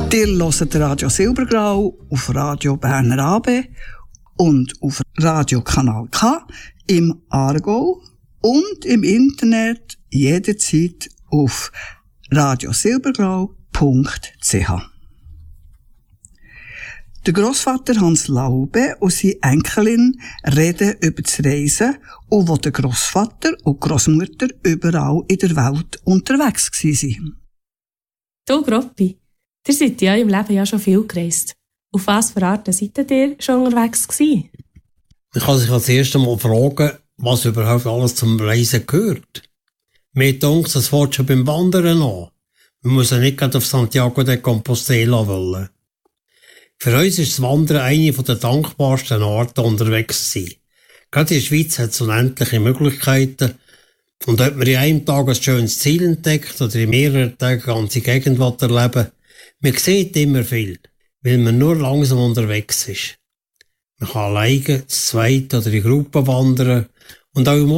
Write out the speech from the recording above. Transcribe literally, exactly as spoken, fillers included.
Ihr hört Radio Silbergrau auf Radio Berner A B und auf Radiokanal K im Aargau und im Internet jederzeit auf radiosilbergrau punkt c h. Der Grossvater Hans Laube und seine Enkelin reden über das Reisen und wo der Grossvater und Grossmutter überall in der Welt unterwegs waren. Du, Groppi, ihr seid ja im Leben ja schon viel gereist. Auf was für Arten seid ihr schon unterwegs gewesen? Man kann sich als erstes mal fragen, was überhaupt alles zum Reisen gehört. Mir denkt, das fängt schon beim Wandern an. Man muss ja nicht gerade auf Santiago de Compostela wollen. Für uns ist das Wandern eine der dankbarsten Arten, unterwegs zu sein. Gerade in der Schweiz hat es unendliche Möglichkeiten. Und ob man in einem Tag ein schönes Ziel entdeckt oder in mehreren Tagen eine ganze Gegend erleben, man sieht immer viel, weil man nur langsam unterwegs ist. Man kann alleine, zu zweit oder in Gruppen wandern und auch im